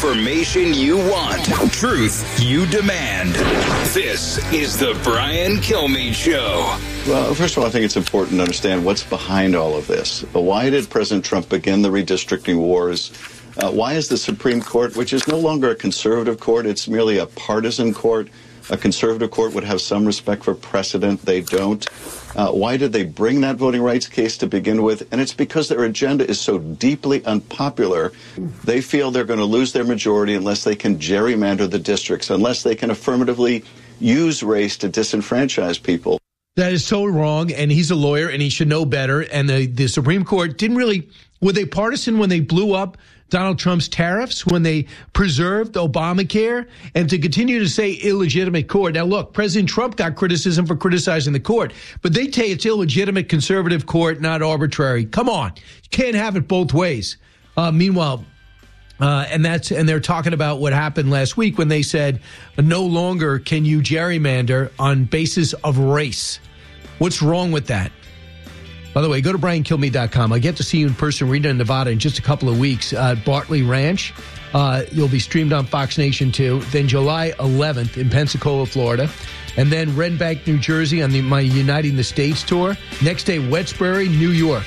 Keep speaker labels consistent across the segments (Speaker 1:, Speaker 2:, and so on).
Speaker 1: Information you want. Truth you demand. This is the Brian Kilmeade Show.
Speaker 2: Well, first of all, I think it's important to understand what's behind all of this. Why did President Trump begin the redistricting wars? Why is the Supreme Court, which is no longer a conservative court, it's merely a partisan court? A conservative court would have some respect for precedent. They don't. Why did they bring that voting rights case to begin with? And it's because their agenda is so deeply unpopular. They feel they're going to lose their majority unless they can gerrymander the districts, unless they can affirmatively use race to disenfranchise people.
Speaker 3: That is so wrong, and he's a lawyer, and he should know better. And the Supreme Court didn't really, were they partisan when they blew up Donald Trump's tariffs, when they preserved Obamacare, and to continue to say illegitimate court? Now, look, President Trump got criticism for criticizing the court, but they say it's illegitimate conservative court, not arbitrary. Come on. You can't have it both ways. Meanwhile, and they're talking about what happened last week when they said no longer can you gerrymander on basis of race. What's wrong with that? By the way, go to BrianKilmeade.com. I get to see you in person, Reno, Nevada, in just a couple of weeks at Bartley Ranch. You'll be streamed on Fox Nation 2. Then July 11th in Pensacola, Florida. And then Red Bank, New Jersey on my Uniting the States tour. Next day, Westbury, New York.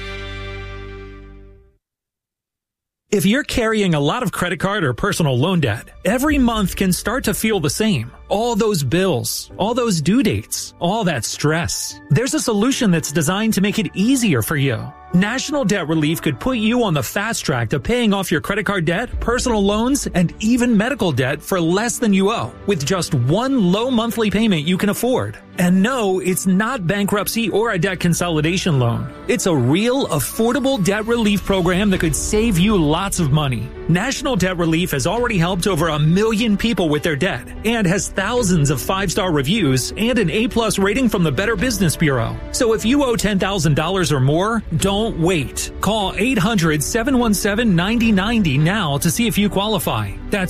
Speaker 4: If you're carrying a lot of credit card or personal loan debt, every month can start to feel the same. All those bills, all those due dates, all that stress. There's a solution that's designed to make it easier for you. National Debt Relief could put you on the fast track to paying off your credit card debt, personal loans, and even medical debt for less than you owe, with just one low monthly payment you can afford. And no, it's not bankruptcy or a debt consolidation loan. It's a real, affordable debt relief program that could save you lots of money. National Debt Relief has already helped over 1 million people with their debt and has thousands of 5-star reviews and an A+ rating from the Better Business Bureau. So if you owe $10,000 or more, don't wait. Call 800-717-9090 now to see if you qualify. That's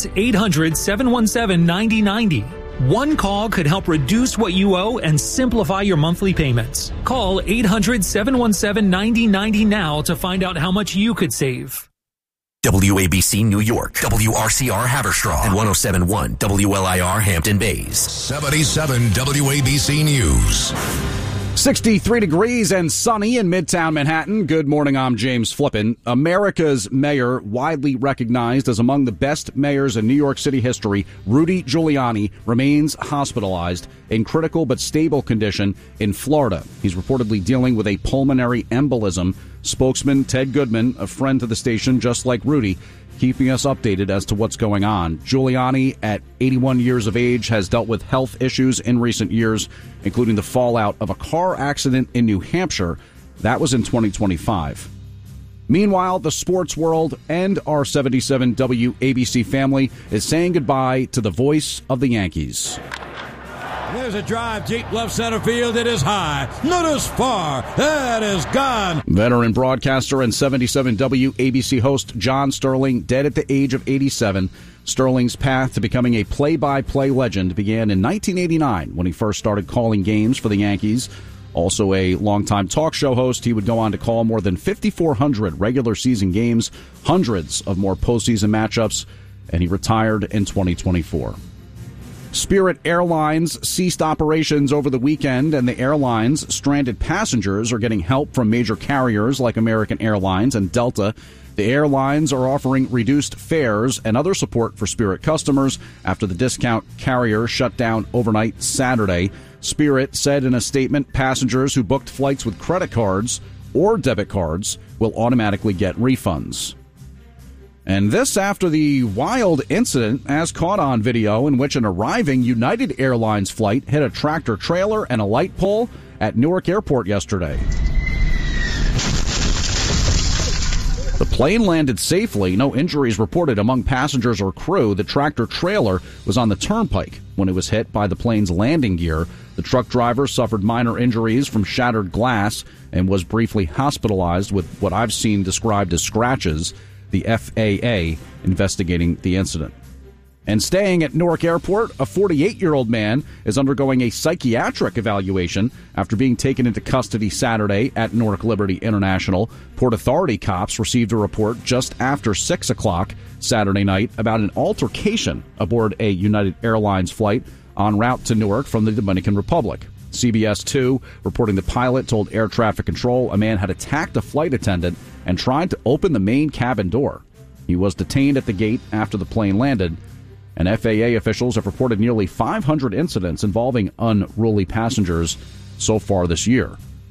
Speaker 4: 800-717-9090. One call could help reduce what you owe and simplify your monthly payments. Call 800-717-9090 now to find out how much you could save.
Speaker 5: WABC New York, WRCR Haverstraw, and 107.1 WLIR Hampton Bays.
Speaker 6: 77 WABC News.
Speaker 7: 63 degrees and sunny in Midtown Manhattan. Good morning, I'm James Flippin. America's mayor, widely recognized as among the best mayors in New York City history, Rudy Giuliani, remains hospitalized in critical but stable condition in Florida. He's reportedly dealing with a pulmonary embolism. Spokesman Ted Goodman, a friend to the station just like Rudy, keeping us updated as to what's going on. Giuliani, at 81 years of age, has dealt with health issues in recent years, including the fallout of a car accident in New Hampshire. That was in 2025. Meanwhile, the sports world and our 77 WABC family is saying goodbye to the voice of the Yankees.
Speaker 8: There's a drive deep left center field. It is high, not as far. That is gone.
Speaker 7: Veteran broadcaster and 77 WABC host John Sterling, dead at the age of 87. Sterling's path to becoming a play-by-play legend began in 1989 when he first started calling games for the Yankees. Also a longtime talk show host, he would go on to call more than 5,400 regular season games, hundreds of more postseason matchups, and he retired in 2024. Spirit Airlines ceased operations over the weekend, and the airline's stranded passengers are getting help from major carriers like American Airlines and Delta. The airlines are offering reduced fares and other support for Spirit customers after the discount carrier shut down overnight Saturday. Spirit said in a statement passengers who booked flights with credit cards or debit cards will automatically get refunds. And this after the wild incident as caught on video in which an arriving United Airlines flight hit a tractor trailer and a light pole at Newark Airport yesterday. The plane landed safely. No injuries reported among passengers or crew. The tractor trailer was on the turnpike when it was hit by the plane's landing gear. The truck driver suffered minor injuries from shattered glass and was briefly hospitalized with what I've seen described as scratches. The FAA investigating the incident. And staying at Newark Airport, a 48-year-old man is undergoing a psychiatric evaluation after being taken into custody Saturday at Newark Liberty International. Port Authority cops received a report just after 6 o'clock Saturday night about an altercation aboard a United Airlines flight en route to Newark from the Dominican Republic. CBS 2 reporting the pilot told air traffic control a man had attacked a flight attendant and tried to open the main cabin door. He was detained at the gate after the plane landed, and FAA officials have reported nearly 500 incidents involving unruly passengers so far this year.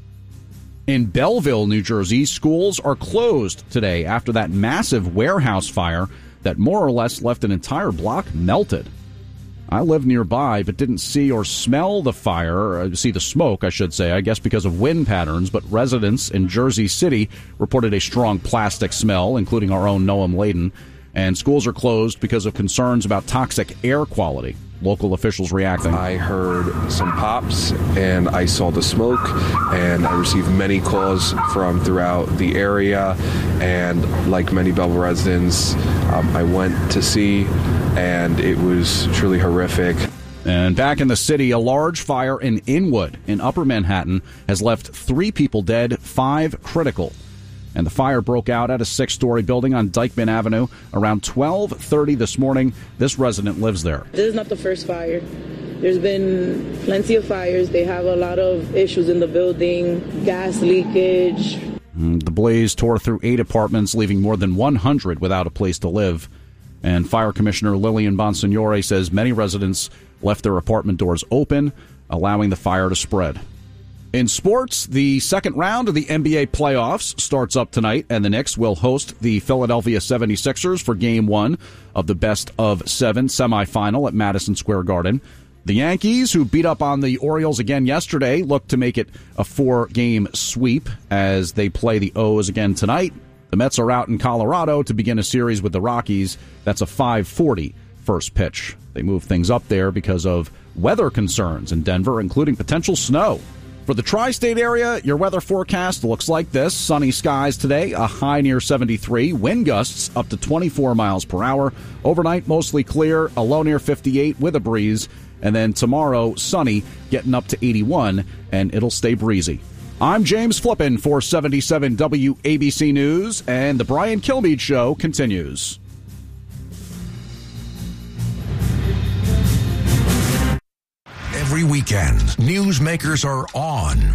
Speaker 7: In Belleville, New Jersey, schools are closed today after that massive warehouse fire that more or less left an entire block melted. I live nearby but didn't see or smell the fire, see the smoke, I should say, I guess because of wind patterns, but residents in Jersey City reported a strong plastic smell, including our own Noam Laden, and schools are closed because of concerns about toxic air quality. Local officials reacting.
Speaker 9: I heard some pops and I saw the smoke, and I received many calls from throughout the area, and like many Belleville residents, I went to see, and it was truly horrific.
Speaker 7: And back in the city, a large fire in Inwood in Upper Manhattan has left 3 people dead, 5 critical. And the fire broke out at a 6-story building on Dyckman Avenue around 12:30 this morning. This resident lives there.
Speaker 10: This is not the first fire. There's been plenty of fires. They have a lot of issues in the building, gas leakage.
Speaker 7: The blaze tore through 8 apartments, leaving more than 100 without a place to live. And Fire Commissioner Lillian Bonsignore says many residents left their apartment doors open, allowing the fire to spread. In sports, the second round of the NBA playoffs starts up tonight, and the Knicks will host the Philadelphia 76ers for Game 1 of the best-of-7 semifinal at Madison Square Garden. The Yankees, who beat up on the Orioles again yesterday, look to make it a 4-game sweep as they play the O's again tonight. The Mets are out in Colorado to begin a series with the Rockies. That's a 5:40 first pitch. They move things up there because of weather concerns in Denver, including potential snow. For the tri-state area, your weather forecast looks like this. Sunny skies today, a high near 73, wind gusts up to 24 miles per hour. Overnight, mostly clear, a low near 58 with a breeze. And then tomorrow, sunny, getting up to 81, and it'll stay breezy. I'm James Flippin for 77 WABC News, and the Brian Kilmeade Show continues.
Speaker 6: Every weekend, newsmakers are on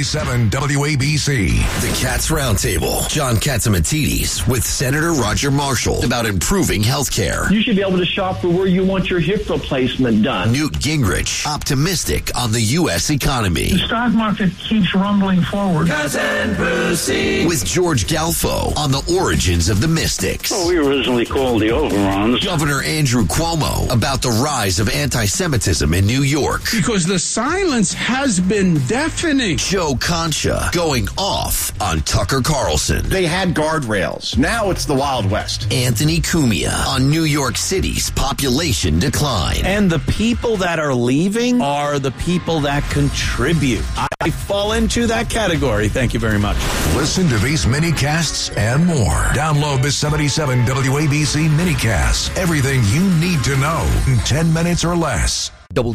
Speaker 6: 77 WABC.
Speaker 5: The Cats Roundtable. John Catsimatidis with Senator Roger Marshall about improving health care.
Speaker 11: You should be able to shop for where you want your hip replacement done.
Speaker 5: Newt Gingrich, optimistic on the U.S. economy.
Speaker 12: The stock market keeps rumbling forward.
Speaker 5: Cousin Brucey. With George Galfo on the origins of the Mystics.
Speaker 13: Well, we originally called the Overons.
Speaker 5: Governor Andrew Cuomo about the rise of anti-Semitism in New York.
Speaker 14: Because the silence has been deafening.
Speaker 5: Joe Concha going off on Tucker Carlson.
Speaker 15: They had guardrails. Now it's the Wild West.
Speaker 5: Anthony Cumia on New York City's population decline.
Speaker 16: And the people that are leaving are the people that contribute. I fall into that category. Thank you very much.
Speaker 6: Listen to these mini-casts and more. Download the 77 WABC mini-casts. Everything you need to know in 10 minutes or less.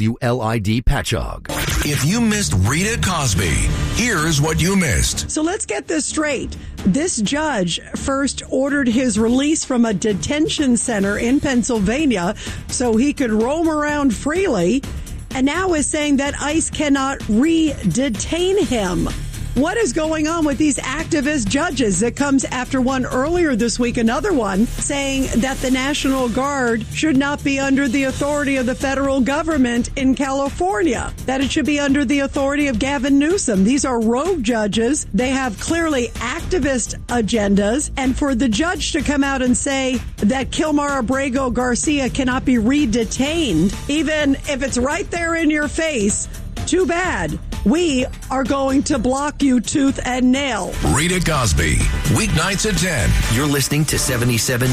Speaker 5: WLID Patchogue.
Speaker 6: If you missed Rita Cosby, here's what you missed.
Speaker 17: So let's get this straight. This judge first ordered his release from a detention center in Pennsylvania so he could roam around freely, and now is saying that ICE cannot re-detain him. What is going on with these activist judges? It comes after one earlier this week, another one, saying that the National Guard should not be under the authority of the federal government in California, that it should be under the authority of Gavin Newsom. These are rogue judges. They have clearly activist agendas. And for the judge to come out and say that Kilmar Abrego Garcia cannot be re-detained, even if it's right there in your face, too bad. We are going to block you tooth and nail.
Speaker 6: Rita Cosby, weeknights at 10.
Speaker 5: You're listening to 77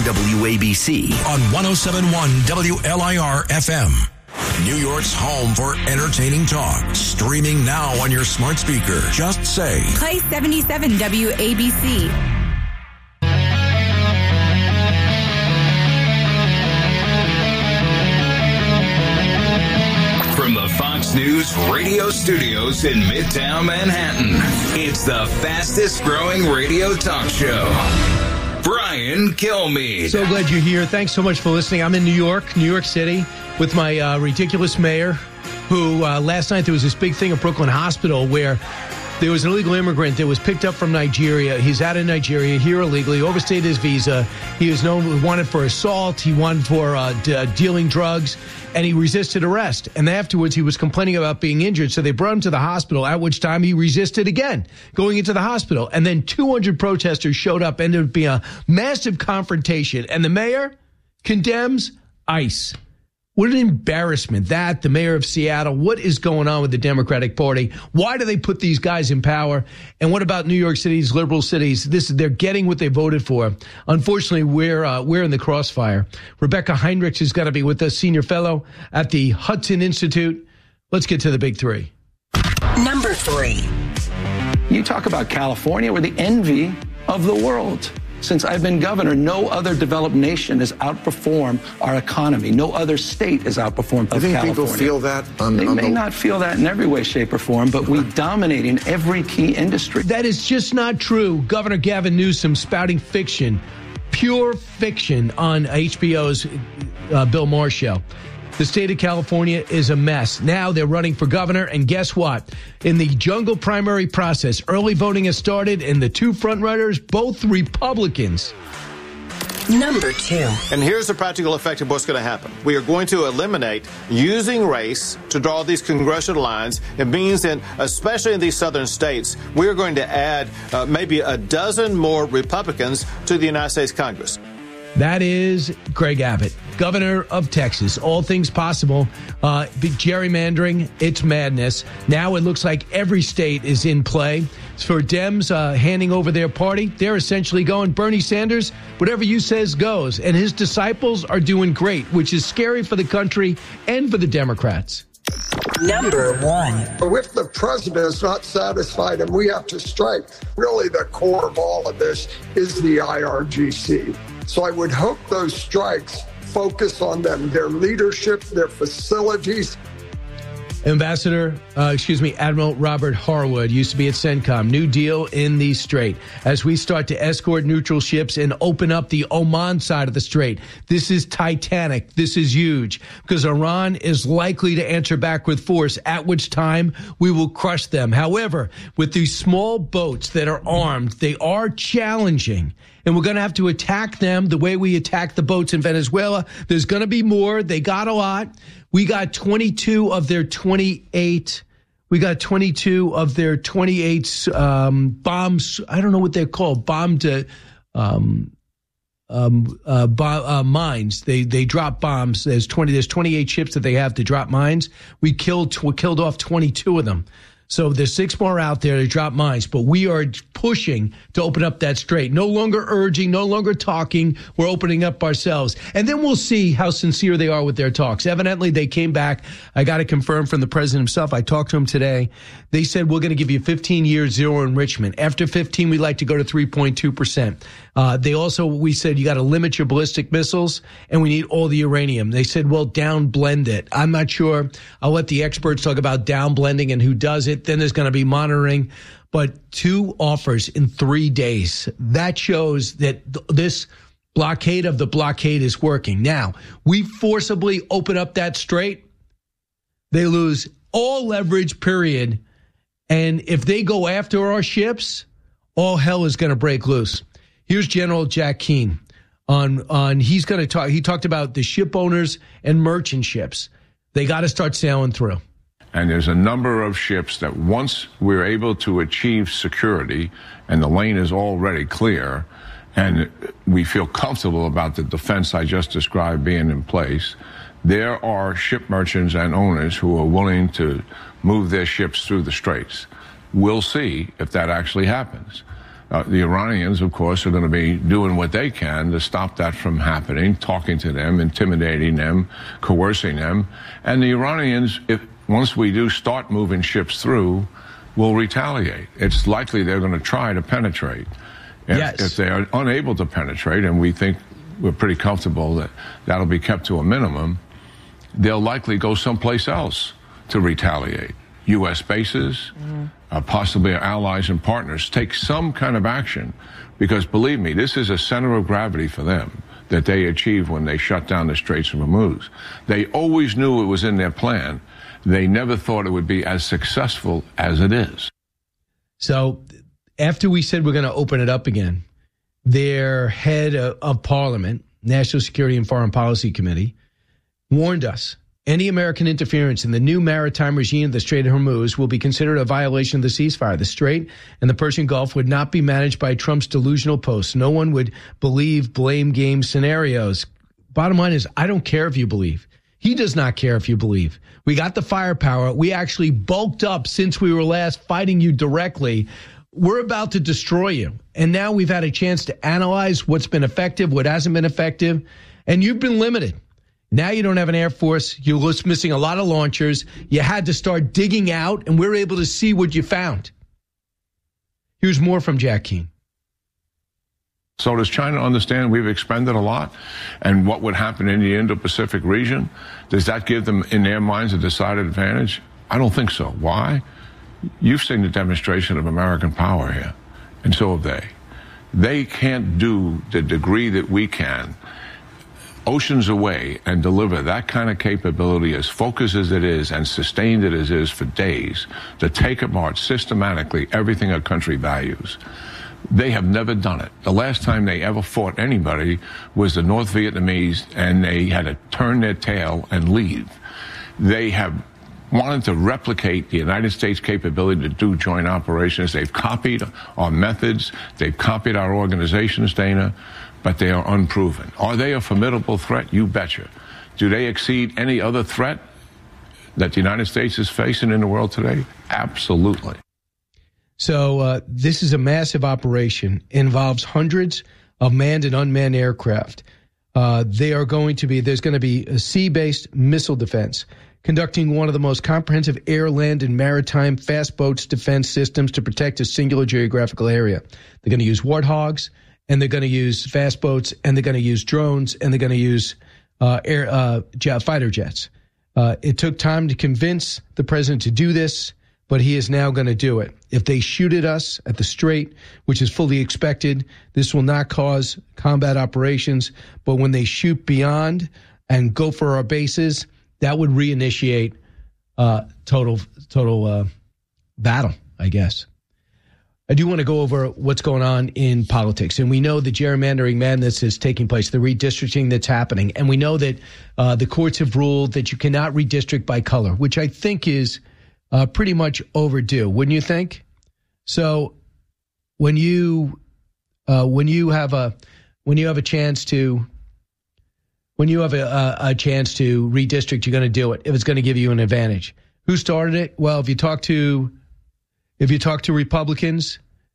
Speaker 5: WABC
Speaker 6: on 107.1 WLIR FM. New York's home for entertaining talk. Streaming now on your smart speaker. Just say,
Speaker 18: play 77 WABC.
Speaker 1: From the Fox News radio studios in Midtown Manhattan, it's the fastest growing radio talk show. Brian Brian Kilmeade.
Speaker 3: So glad you're here. Thanks so much for listening. I'm in New York City, with my ridiculous mayor, who last night there was this big thing at Brooklyn Hospital where there was an illegal immigrant that was picked up from Nigeria. He's out of Nigeria, here illegally, overstayed his visa. He was wanted for assault. He wanted for dealing drugs, and he resisted arrest. And afterwards, he was complaining about being injured, so they brought him to the hospital, at which time he resisted again, going into the hospital. And then 200 protesters showed up, ended up being a massive confrontation. And the mayor condemns ICE. What an embarrassment. The mayor of Seattle. What is going on with the Democratic Party? Why do they put these guys in power? And what about New York City's liberal cities? They're getting what they voted for. Unfortunately, we're in the crossfire. Rebecca Heinrichs is going to be with us, senior fellow at the Hudson Institute. Let's get to the big three.
Speaker 19: Number 3.
Speaker 20: You talk about California, we're the envy of the world. Since I've been governor, no other developed nation has outperformed our economy. No other state has outperformed California.
Speaker 21: I think people feel that.
Speaker 20: They may not feel that in every way, shape, or form, but we dominate in every key industry.
Speaker 3: That is just not true. Governor Gavin Newsom spouting fiction, pure fiction on HBO's Bill Maher show. The state of California is a mess. Now they're running for governor, and guess what? In the jungle primary process, early voting has started, and the two frontrunners, both Republicans.
Speaker 19: Number 2.
Speaker 22: And here's the practical effect of what's going to happen. We are going to eliminate using race to draw these congressional lines. It means that, especially in these southern states, we're going to add maybe a dozen more Republicans to the United States Congress.
Speaker 3: That is Greg Abbott, governor of Texas. All things possible. Gerrymandering, it's madness. Now it looks like every state is in play. For Dems handing over their party, they're essentially going, Bernie Sanders, whatever you says goes. And his disciples are doing great, which is scary for the country and for the Democrats.
Speaker 19: Number 1.
Speaker 23: If the president is not satisfied and we have to strike, really the core of all of this is the IRGC. So I would hope those strikes focus on them, their leadership, their facilities.
Speaker 3: Admiral Robert Harwood used to be at CENTCOM. New deal in the Strait. As we start to escort neutral ships and open up the Oman side of the Strait. This is titanic. This is huge because Iran is likely to answer back with force, at which time we will crush them. However, with these small boats that are armed, they are challenging. And we're going to have to attack them the way we attack the boats in Venezuela. There's going to be more. They got a lot. We got 22 of their 28. We got 22 of their 28 bombs. I don't know what they're called. Mines. They drop bombs. There's 28 ships that they have to drop mines. We killed off 22 of them. So there's 6 more out there to drop mines, but we are pushing to open up that strait. No longer urging, no longer talking. We're opening up ourselves. And then we'll see how sincere they are with their talks. Evidently, they came back. I got it confirmed from the president himself. I talked to him today. They said, we're going to give you 15 years, zero enrichment. After 15, we'd like to go to 3.2%. We said, you got to limit your ballistic missiles, and we need all the uranium. They said, well, down blend it. I'm not sure. I'll let the experts talk about down blending and who does it. Then there's going to be monitoring. But 2 offers in 3 days. That shows that this blockade of the blockade is working. Now, we forcibly open up that strait. They lose all leverage, period. And if they go after our ships, all hell is going to break loose. Here's General Jack Keane he's going to talk. He talked about the ship owners and merchant ships. They got to start sailing through.
Speaker 24: And there's a number of ships that once we're able to achieve security and the lane is already clear and we feel comfortable about the defense I just described being in place, there are ship merchants and owners who are willing to move their ships through the straits. We'll see if that actually happens. The Iranians, of course, are going to be doing what they can to stop that from happening, talking to them, intimidating them, coercing them. And the Iranians, once we do start moving ships through, will retaliate. It's likely they're going to try to penetrate. If they are unable to penetrate, and we think we're pretty comfortable that that'll be kept to a minimum, they'll likely go someplace else to retaliate. U.S. bases, possibly our allies and partners, take some kind of action. Because believe me, this is a center of gravity for them that they achieved when they shut down the Straits of Hormuz. They always knew it was in their plan. They never thought it would be as successful as it is.
Speaker 3: So after we said we're going to open it up again, their head of Parliament, National Security and Foreign Policy Committee, warned us any American interference in the new maritime regime of the Strait of Hormuz will be considered a violation of the ceasefire. The Strait and the Persian Gulf would not be managed by Trump's delusional posts. No one would believe blame game scenarios. Bottom line is, I don't care if you believe. He does not care if you believe. We got the firepower. We actually bulked up since we were last fighting you directly. We're about to destroy you. And now we've had a chance to analyze what's been effective, what hasn't been effective, and you've been limited. Now you don't have an Air Force. You're missing a lot of launchers. You had to start digging out, and we're able to see what you found. Here's more from Jack Keane.
Speaker 24: So does China understand we've expended a lot and what would happen in the Indo-Pacific region? Does that give them, in their minds, a decided advantage? I don't think so. Why? You've seen the demonstration of American power here, and so have they. They can't do the degree that we can oceans away and deliver that kind of capability as focused as it is and sustained as it is for days to take apart systematically everything a country values. They have never done it. The last time they ever fought anybody was the North Vietnamese, and they had to turn their tail and leave. They have wanted to replicate the United States capability to do joint operations. They've copied our methods. They've copied our organizations, Dana, but they are unproven. Are they a formidable threat? You betcha. Do they exceed any other threat that the United States is facing in the world today? Absolutely.
Speaker 3: So this is a massive operation. It involves hundreds of manned and unmanned aircraft. There's going to be a sea-based missile defense, conducting one of the most comprehensive air, land, and maritime fast boats defense systems to protect a singular geographical area. They're going to use Warthogs, and they're going to use fast boats, and they're going to use drones, and they're going to use fighter jets. It took time to convince the president to do this, but he is now going to do it. If they shoot at us at the Strait, which is fully expected, this will not cause combat operations. But when they shoot beyond and go for our bases, that would reinitiate total battle, I guess. I do want to go over what's going on in politics. And we know the gerrymandering madness is taking place, the redistricting that's happening. And we know that the courts have ruled that you cannot redistrict by color, which I think is pretty much overdue, wouldn't you think? So when you have a chance to redistrict, you're going to do it if it's going to give you an advantage. Who started it? Well, if you talk to Republicans,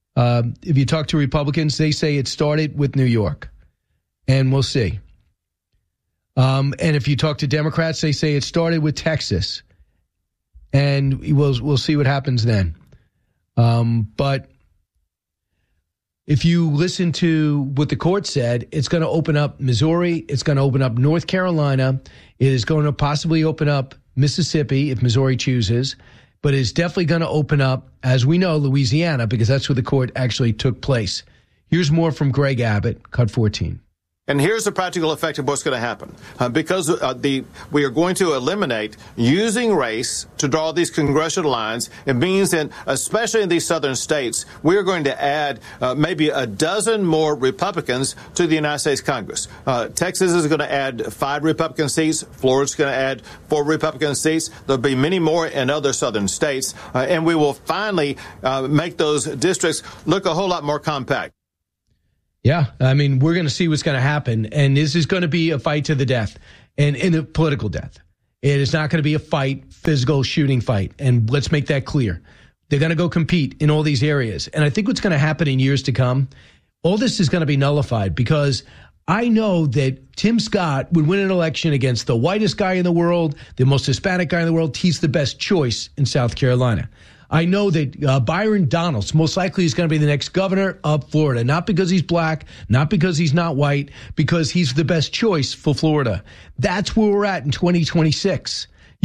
Speaker 3: they say it started with New York, and we'll see. And if you talk to Democrats, they say it started with Texas, and we'll see what happens then. But if you listen to what the court said, it's going to open up Missouri. It's going to open up North Carolina. It is going to possibly open up Mississippi if Missouri chooses. But it's definitely going to open up, as we know, Louisiana, because that's where the court actually took place. Here's more from Greg Abbott, cut 14.
Speaker 22: And here's the practical effect of what's going to happen. Because we are going to eliminate using race to draw these congressional lines. It means that, especially in these southern states, we are going to add maybe a dozen more Republicans to the United States Congress. Texas is going to add 5 Republican seats. Florida's going to add 4 Republican seats. There'll be many more in other southern states. And we will finally make those districts look a whole lot more compact.
Speaker 3: Yeah, I mean, we're going to see what's going to happen, and this is going to be a fight to the death, and a political death. It is not going to be a fight, physical shooting fight, and let's make that clear. They're going to go compete in all these areas, and I think what's going to happen in years to come, all this is going to be nullified, because I know that Tim Scott would win an election against the whitest guy in the world, the most Hispanic guy in the world. He's the best choice in South Carolina. I know that Byron Donalds most likely is going to be the next governor of Florida, not because he's black, not because he's not white, because he's the best choice for Florida. That's where we're at in 2026.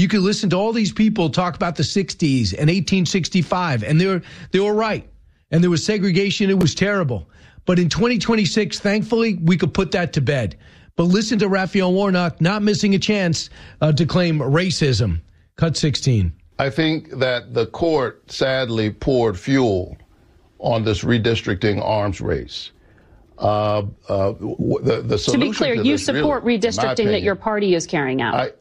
Speaker 3: You could listen to all these people talk about the 60s and 1865, and they were right. And there was segregation. It was terrible. But in 2026, thankfully, we could put that to bed. But listen to Raphael Warnock not missing a chance to claim racism. Cut 16.
Speaker 2: I think that the court sadly poured fuel on this redistricting arms race. The solution
Speaker 4: to be clear, you support redistricting that your party is carrying out.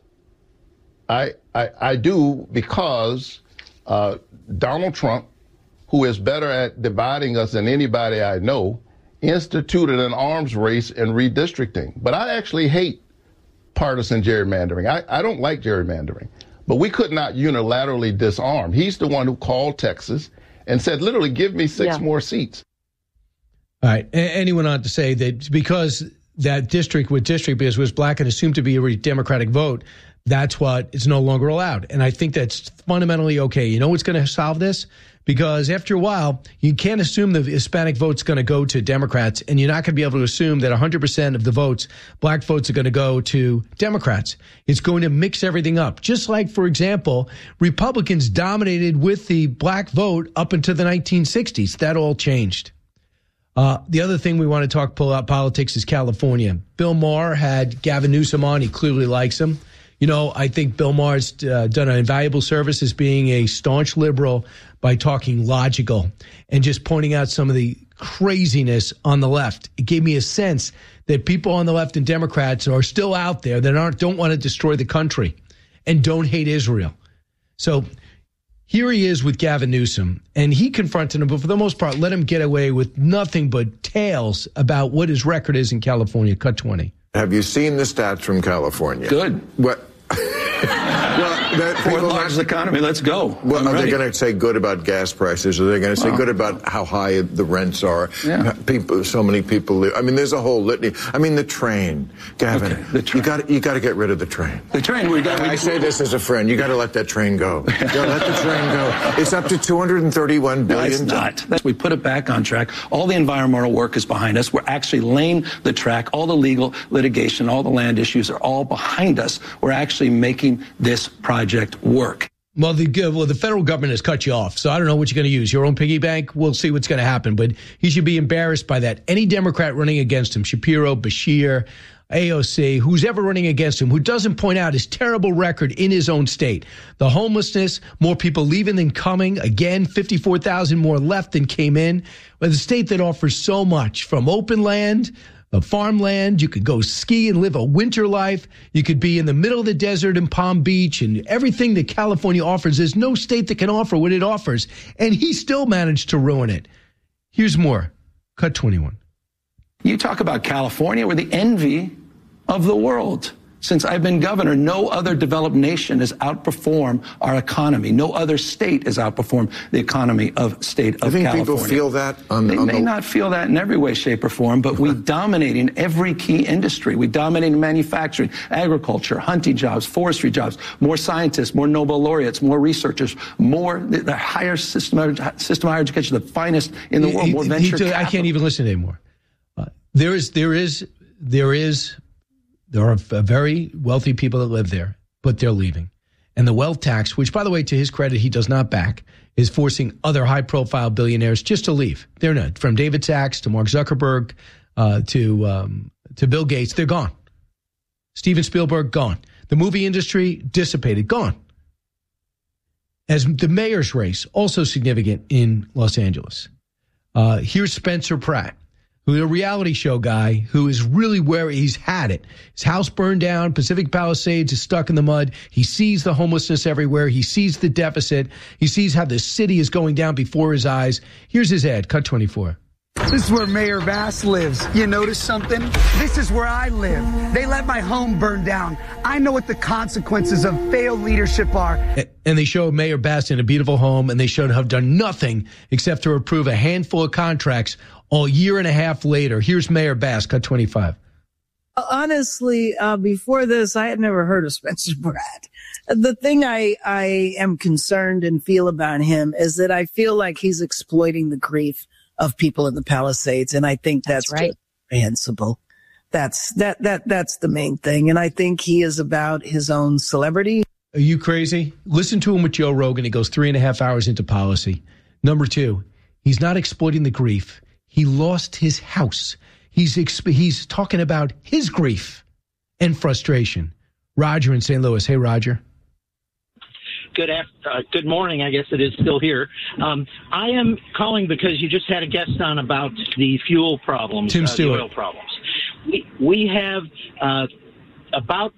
Speaker 2: I do, because Donald Trump, who is better at dividing us than anybody I know, instituted an arms race in redistricting. But I actually hate partisan gerrymandering. I don't like gerrymandering. But we could not unilaterally disarm. He's the one who called Texas and said, literally, give me six more seats.
Speaker 3: All right. And he went on to say that because that district was black and assumed to be a Democratic vote, that's what is no longer allowed. And I think that's fundamentally okay. You know what's going to solve this? Because after a while, you can't assume the Hispanic vote's going to go to Democrats, and you're not going to be able to assume that 100% of the votes, black votes, are going to go to Democrats. It's going to mix everything up. Just like, for example, Republicans dominated with the black vote up until the 1960s. That all changed. The other thing we want to talk about politics is California. Bill Maher had Gavin Newsom on. He clearly likes him. You know, I think Bill Maher's done an invaluable service as being a staunch liberal by talking logical and just pointing out some of the craziness on the left. It gave me a sense that people on the left and Democrats are still out there that don't want to destroy the country and don't hate Israel. So here he is with Gavin Newsom, and he confronted him, but for the most part, let him get away with nothing but tales about what his record is in California. Cut 20.
Speaker 8: Have you seen the stats from California?
Speaker 20: Good.
Speaker 8: What?
Speaker 20: Fourth largest economy. Let's go.
Speaker 8: Well, are they going to say good about gas prices? Are they going to say good about how high the rents are?
Speaker 20: Yeah.
Speaker 8: So many people live. I mean, there's a whole litany. I mean, the train, Gavin. Okay, the train. You got to get rid of the train.
Speaker 20: The train.
Speaker 8: I say this as a friend. You got to let that train go. Let the train go. It's up to $231 billion.
Speaker 20: No, it's not. We put it back on track. All the environmental work is behind us. We're actually laying the track. All the legal litigation, all the land issues are all behind us. We're actually making this project work.
Speaker 3: Well, the federal government has cut you off, so I don't know what you're going to use. Your own piggy bank? We'll see what's going to happen, but he should be embarrassed by that. Any Democrat running against him, Shapiro, Beshear, AOC, who's ever running against him, who doesn't point out his terrible record in his own state. The homelessness, more people leaving than coming. Again, 54,000 more left than came in. But the state that offers so much, from open land, farmland, you could go ski and live a winter life. You could be in the middle of the desert in Palm Beach, and everything that California offers. There's no state that can offer what it offers. And he still managed to ruin it. Here's more. Cut 21.
Speaker 20: You talk about California, we're the envy of the world. Since I've been governor, no other developed nation has outperformed our economy. No other state has outperformed the economy of state of California.
Speaker 8: I think people feel that.
Speaker 20: They may not feel that in every way, shape, or form, but we dominate in every key industry. We dominate in manufacturing, agriculture, hunting jobs, forestry jobs, more scientists, more Nobel laureates, more researchers, more the higher system of higher education, the finest in the world, more venture capital.
Speaker 3: I can't even listen anymore. There are very wealthy people that live there, but they're leaving. And the wealth tax, which, by the way, to his credit, he does not back, is forcing other high-profile billionaires just to leave. They're not. From David Sachs to Mark Zuckerberg to Bill Gates, they're gone. Steven Spielberg, gone. The movie industry, dissipated, gone. As the mayor's race, also significant in Los Angeles. Here's Spencer Pratt, who's a reality show guy who is really where he's had it. His house burned down. Pacific Palisades is stuck in the mud. He sees the homelessness everywhere. He sees the deficit. He sees how the city is going down before his eyes. Here's his ad, cut 24.
Speaker 21: This is where Mayor Bass lives. You notice something? This is where I live. They let my home burn down. I know what the consequences of failed leadership are.
Speaker 3: And they show Mayor Bass in a beautiful home, and they showed have done nothing except to approve a handful of contracts all year and a half later. Here's Mayor Bass, cut 25.
Speaker 25: Honestly, before this, I had never heard of Spencer Pratt. The thing I am concerned and feel about him is that I feel like he's exploiting the grief of people in the Palisades, and I think that's right. Reprehensible. That's the main thing, and I think he is about his own celebrity.
Speaker 3: Are you crazy? Listen to him with Joe Rogan. He goes 3.5 hours into policy. Number two, he's not exploiting the grief. He lost his house. He's talking about his grief and frustration. Roger in St. Louis. Hey, Roger.
Speaker 7: Good morning. I guess it is still here. I am calling because you just had a guest on about the fuel problems,
Speaker 3: Tim Stewart.
Speaker 7: the oil problems. We have about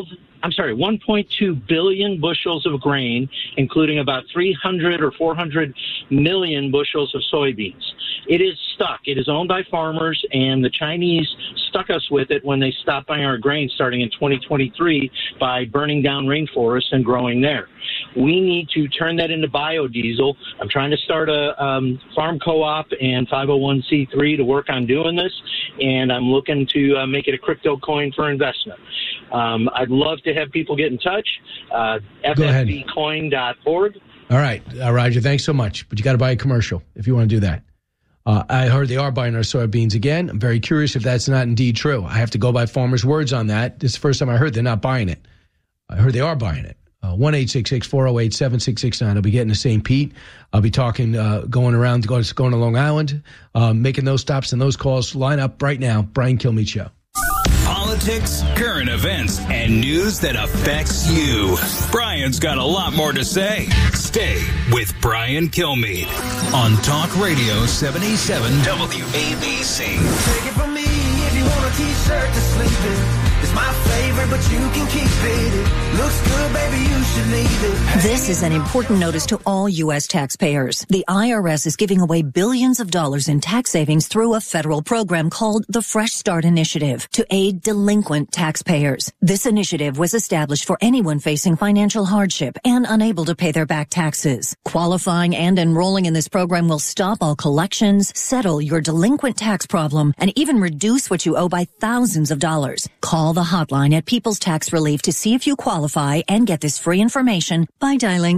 Speaker 7: 1.2 billion bushels of grain, including about 300 or 400 million bushels of soybeans. It is stuck. It is owned by farmers, and the Chinese stuck us with it when they stopped buying our grain starting in 2023 by burning down rainforests and growing there. We need to turn that into biodiesel. I'm trying to start a farm co-op and 501c3 to work on doing this, and I'm looking to make it a crypto coin for investment. I'd love to have people get in touch. ffbcoin.org.
Speaker 3: All right, Roger, thanks so much. But you got to buy a commercial if you want to do that. I heard they are buying our soybeans again. I'm very curious if that's not indeed true. I have to go by farmers' words on that. This is the first time I heard they're not buying it. I heard they are buying it. 1-866-408-7669. I'll be getting to St. Pete. I'll be talking, going around, going to Long Island, making those stops and those calls. Line up right now. Brian Kilmeade Show.
Speaker 1: Politics, current events, and news that affects you. Brian's got a lot more to say. Stay with Brian Kilmeade on Talk Radio 77 WABC.
Speaker 9: Take it from me if you want a t-shirt to sleep in. It's my favorite, but you can keep it. It looks good, baby, you should leave it.
Speaker 10: This is an important notice to all U.S. taxpayers. The IRS is giving away billions of dollars in tax savings through a federal program called the Fresh Start Initiative to aid delinquent taxpayers. This initiative was established for anyone facing financial hardship and unable to pay their back taxes. Qualifying and enrolling in this program will stop all collections, settle your delinquent tax problem, and even reduce what you owe by thousands of dollars. Call the hotline at People's Tax Relief to see if you qualify and get this free information by dialing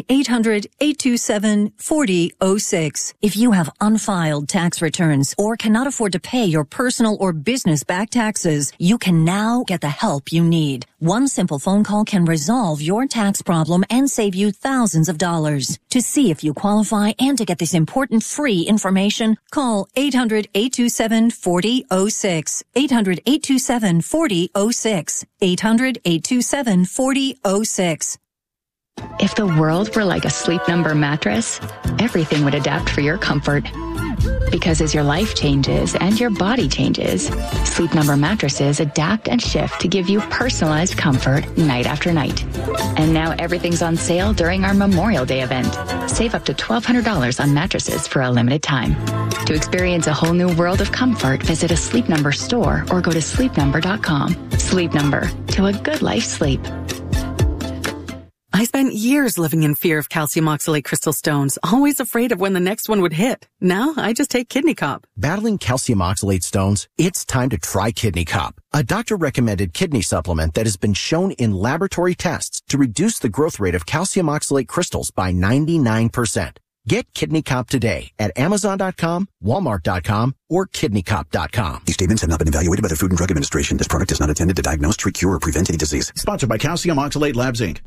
Speaker 10: 800-827-4006. If you have unfiled tax returns or cannot afford to pay your personal or business back taxes, you can now get the help you need. One simple phone call can resolve your tax problem and save you thousands of dollars. To see if you qualify and to get this important free information, call 800-827-4006. 800-827-4006. 800-827-4006.
Speaker 11: If the world were like a Sleep Number mattress, everything would adapt for your comfort. Because as your life changes and your body changes, Sleep Number mattresses adapt and shift to give you personalized comfort night after night. And now everything's on sale during our Memorial Day event. Save up to $1,200 on mattresses for a limited time. To experience a whole new world of comfort, visit a Sleep Number store or go to sleepnumber.com. Sleep Number, to a good life sleep.
Speaker 12: I spent years living in fear of calcium oxalate crystal stones, always afraid of when the next one would hit. Now I just take Kidney Cup.
Speaker 26: Battling calcium oxalate stones? It's time to try Kidney Cup, a doctor-recommended kidney supplement that has been shown in laboratory tests to reduce the growth rate of calcium oxalate crystals by 99%. Get Kidney Cup today at Amazon.com, Walmart.com, or KidneyCup.com.
Speaker 27: These statements have not been evaluated by the Food and Drug Administration. This product is not intended to diagnose, treat, cure, or prevent any disease.
Speaker 28: Sponsored by Calcium Oxalate Labs, Inc.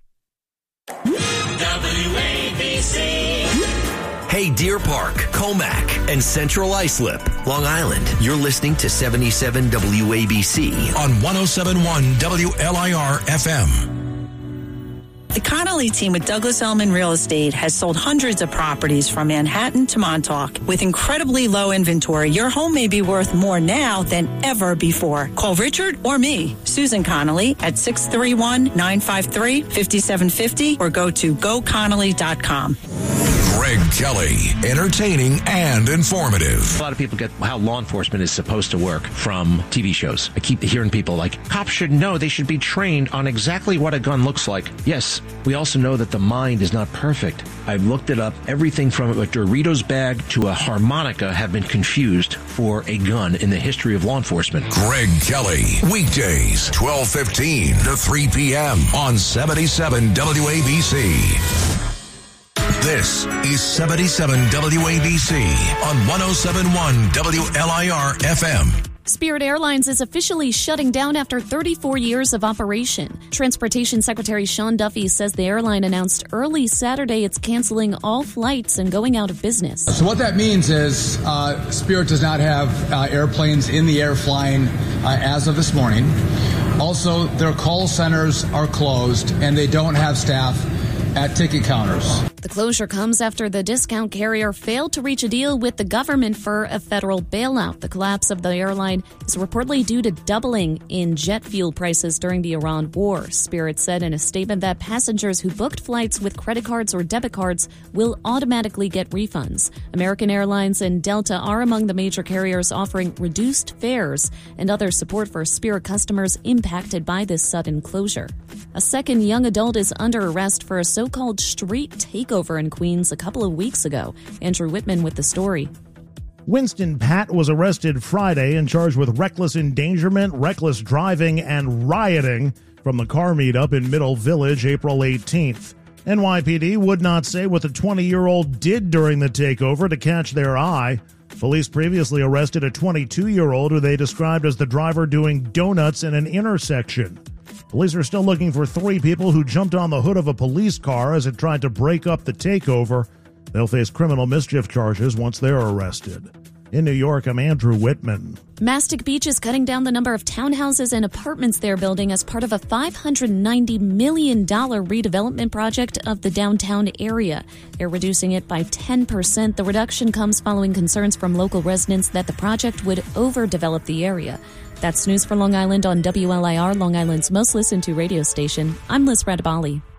Speaker 5: WABC. Hey, Deer Park, Comac, and Central Islip, Long Island. You're listening to 77 WABC
Speaker 6: on 107.1 WLIR FM.
Speaker 29: The Connolly team with Douglas Elliman Real Estate has sold hundreds of properties from Manhattan to Montauk. With incredibly low inventory, your home may be worth more now than ever before. Call Richard or me, Susan Connolly, at 631-953-5750 or go to goconnolly.com.
Speaker 6: Greg Kelly, entertaining and informative.
Speaker 30: A lot of people get how law enforcement is supposed to work from TV shows. I keep hearing people like, cops should know, they should be trained on exactly what a gun looks like. Yes, we also know that the mind is not perfect. I've looked it up. Everything from a Doritos bag to a harmonica have been confused for a gun in the history of law enforcement.
Speaker 6: Greg Kelly, weekdays, 12:15 to 3 p.m. on 77 WABC. This is 77 WABC on 107.1 WLIR FM.
Speaker 13: Spirit Airlines is officially shutting down after 34 years of operation. Transportation Secretary Sean Duffy says the airline announced early Saturday it's canceling all flights and going out of business.
Speaker 14: So what that means is Spirit does not have airplanes in the air flying as of this morning. Also, their call centers are closed and they don't have staff at ticket counters.
Speaker 13: The closure comes after the discount carrier failed to reach a deal with the government for a federal bailout. The collapse of the airline is reportedly due to doubling in jet fuel prices during the Iran war. Spirit said in a statement that passengers who booked flights with credit cards or debit cards will automatically get refunds. American Airlines and Delta are among the major carriers offering reduced fares and other support for Spirit customers impacted by this sudden closure. A second young adult is under arrest for a so-called street takeover in Queens a couple of weeks ago. Andrew Whitman with the story.
Speaker 15: Winston Pat was arrested Friday and charged with reckless endangerment, reckless driving, and rioting from the car meetup in Middle Village April 18th. NYPD would not say what the 20-year-old did during the takeover to catch their eye. Police previously arrested a 22-year-old who they described as the driver doing donuts in an intersection. Police are still looking for 3 people who jumped on the hood of a police car as it tried to break up the takeover. They'll face criminal mischief charges once they're arrested. In New York, I'm Andrew Whitman.
Speaker 13: Mastic Beach is cutting down the number of townhouses and apartments they're building as part of a $590 million redevelopment project of the downtown area. They're reducing it by 10%. The reduction comes following concerns from local residents that the project would overdevelop the area. That's news for Long Island on WLIR, Long Island's most listened to radio station. I'm Liz Radabali.